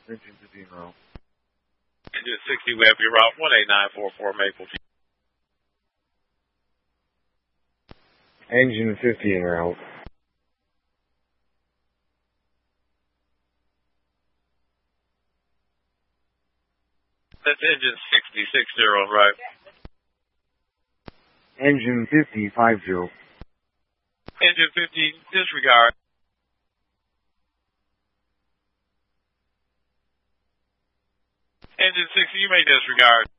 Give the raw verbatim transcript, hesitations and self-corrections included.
Engine fifty en route. Engine sixty, we have your route one eight nine four four Maple View. Engine fifty en route. That's engine sixty, six zero, right? Engine fifty, five zero. Engine fifty, disregard. Engine sixty, you may disregard.